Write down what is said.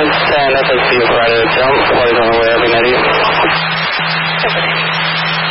10, FSC ready to jump, flight on the way up